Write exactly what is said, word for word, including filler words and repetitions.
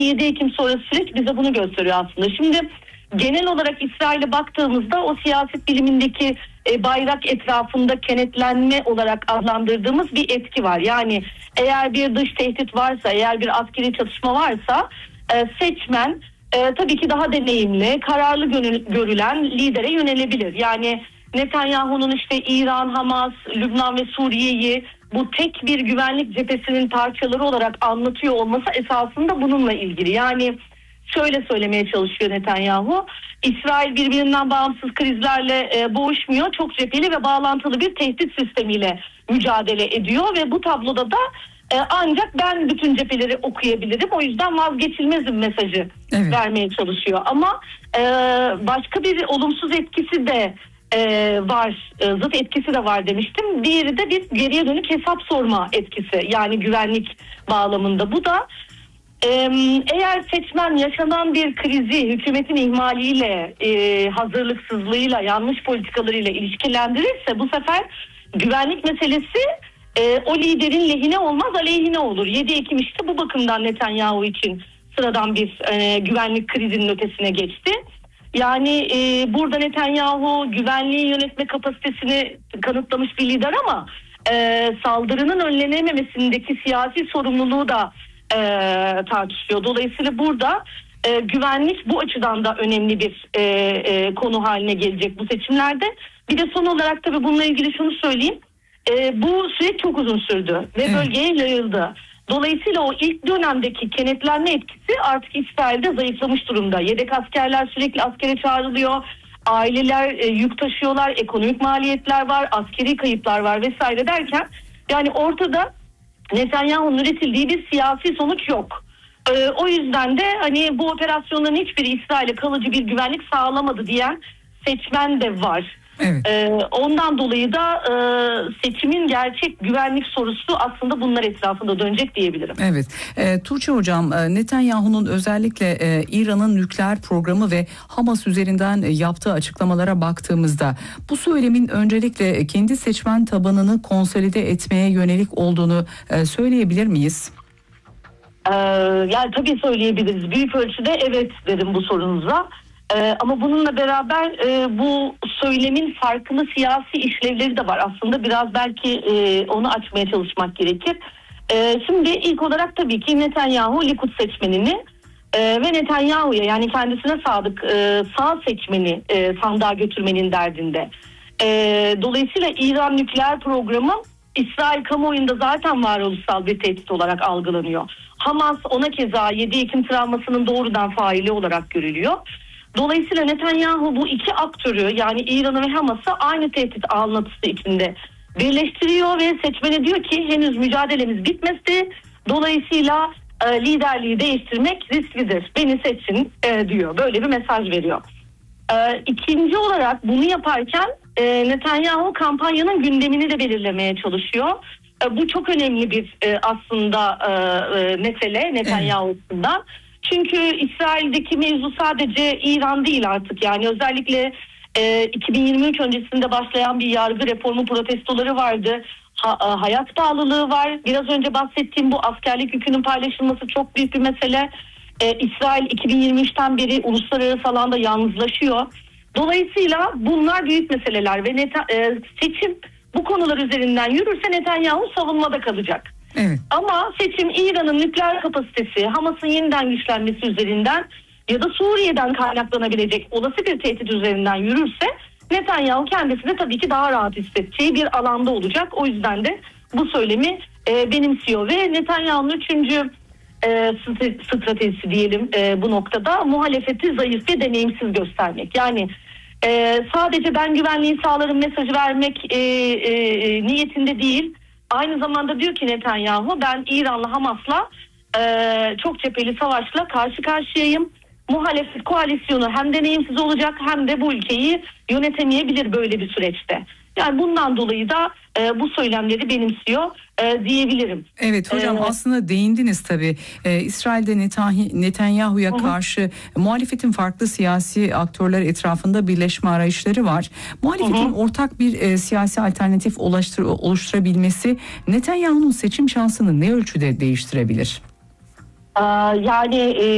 yedi Ekim sonrası süreç bize bunu gösteriyor aslında. Şimdi genel olarak İsrail'e baktığımızda o siyaset bilimindeki e, bayrak etrafında kenetlenme olarak adlandırdığımız bir etki var. Yani eğer bir dış tehdit varsa, eğer bir askeri çatışma varsa e, seçmen e, tabii ki daha deneyimli, kararlı gönül, görülen lidere yönelebilir. Yani Netanyahu'nun işte İran, Hamas, Lübnan ve Suriye'yi bu tek bir güvenlik cephesinin parçaları olarak anlatıyor olması esasında bununla ilgili. Yani şöyle söylemeye çalışıyor Netanyahu, İsrail birbirinden bağımsız krizlerle e, boğuşmuyor, çok cepheli ve bağlantılı bir tehdit sistemiyle mücadele ediyor ve bu tabloda da e, ancak ben bütün cepheleri okuyabilirim, o yüzden vazgeçilmezim mesajı evet. vermeye çalışıyor. Ama e, başka bir olumsuz etkisi de e, var, e, zıt etkisi de var demiştim. Diğeri de bir geriye dönük hesap sorma etkisi, yani güvenlik bağlamında. Bu da eğer seçmen yaşanan bir krizi hükümetin ihmaliyle, e, hazırlıksızlığıyla, yanlış politikalarıyla ilişkilendirirse bu sefer güvenlik meselesi e, o liderin lehine olmaz, aleyhine olur. yedi Ekim işte bu bakımdan Netanyahu için sıradan bir e, güvenlik krizinin ötesine geçti. Yani e, burada Netanyahu güvenliği yönetme kapasitesini kanıtlamış bir lider ama e, saldırının önlenememesindeki siyasi sorumluluğu da E, tartışıyor. Dolayısıyla burada e, güvenlik bu açıdan da önemli bir e, e, konu haline gelecek bu seçimlerde. Bir de son olarak tabii bununla ilgili şunu söyleyeyim. E, bu süreç çok uzun sürdü ve evet. bölgeye yayıldı. Dolayısıyla o ilk dönemdeki kenetlenme etkisi artık İsrail'de zayıflamış durumda. Yedek askerler sürekli askere çağrılıyor. Aileler e, yük taşıyorlar. Ekonomik maliyetler var. Askeri kayıplar var vesaire derken yani ortada Netanyahu'nun üretildiği bir siyasi sonuç yok. Ee, o yüzden de hani bu operasyonların hiçbiri İsrail'e kalıcı bir güvenlik sağlamadı diyen seçmen de var. Evet. Ee, ondan dolayı da e, seçimin gerçek güvenlik sorusu aslında bunlar etrafında dönecek diyebilirim. Evet. E, Tuğçe Hocam, e, Netanyahu'nun özellikle e, İran'ın nükleer programı ve Hamas üzerinden e, yaptığı açıklamalara baktığımızda bu söylemin öncelikle kendi seçmen tabanını konsolide etmeye yönelik olduğunu e, söyleyebilir miyiz? Ee, yani tabii söyleyebiliriz. Büyük ölçüde evet derim bu sorunuza. Ee, ama bununla beraber e, bu söylemin farklı siyasi işlevleri de var. Aslında biraz belki e, onu açmaya çalışmak gerekir. E, şimdi ilk olarak tabii ki Netanyahu Likud seçmenini e, ve Netanyahu'ya yani kendisine sadık e, sağ seçmeni e, sandığa götürmenin derdinde. E, dolayısıyla İran nükleer programı İsrail kamuoyunda zaten varoluşsal bir tehdit olarak algılanıyor. Hamas ona keza yedi Ekim travmasının doğrudan faili olarak görülüyor. Dolayısıyla Netanyahu bu iki aktörü yani İran'ı ve Hamas'ı aynı tehdit anlatısı içinde birleştiriyor ve seçmene diyor ki henüz mücadelemiz bitmedi. Dolayısıyla e, liderliği değiştirmek risklidir. Beni seçin e, diyor. Böyle bir mesaj veriyor. E, ikinci olarak bunu yaparken e, Netanyahu kampanyanın gündemini de belirlemeye çalışıyor. E, bu çok önemli bir e, aslında e, e, mesele Netanyahu'sundan. Evet. Çünkü İsrail'deki mevzu sadece İran değil artık. Yani özellikle e, iki bin yirmi üç öncesinde başlayan bir yargı reformu protestoları vardı. Ha, hayat pahalılığı var. Biraz önce bahsettiğim bu askerlik yükünün paylaşılması çok büyük bir mesele. E, İsrail iki bin yirmi üçten beri uluslararası alanda yalnızlaşıyor. Dolayısıyla bunlar büyük meseleler ve Net- e, seçim bu konular üzerinden yürürse Netanyahu savunmada kalacak. Evet. Ama seçim İran'ın nükleer kapasitesi, Hamas'ın yeniden güçlenmesi üzerinden ya da Suriye'den kaynaklanabilecek olası bir tehdit üzerinden yürürse Netanyahu kendisini tabii ki daha rahat hissedeceği bir alanda olacak. O yüzden de bu söylemi e, benimsiyor ve Netanyahu'nun üçüncü e, stratejisi diyelim e, bu noktada muhalefeti zayıf ve deneyimsiz göstermek. Yani e, sadece ben güvenliği sağlarım mesajı vermek e, e, niyetinde değil. Aynı zamanda diyor ki Netanyahu ben İran'la Hamas'la e, çok cepheli savaşla karşı karşıyayım. Muhalefet koalisyonu hem deneyimsiz olacak hem de bu ülkeyi yönetemeyebilir böyle bir süreçte. Yani bundan dolayı da e, bu söylemleri benimsiyor e, diyebilirim. Evet hocam ee, aslında değindiniz tabii. Ee, İsrail'de Netah- Netanyahu'ya hı. karşı muhalefetin farklı siyasi aktörler etrafında birleşme arayışları var. Muhalefetin hı hı. ortak bir e, siyasi alternatif oluştur- oluşturabilmesi Netanyahu'nun seçim şansını ne ölçüde değiştirebilir? Ee, yani... E,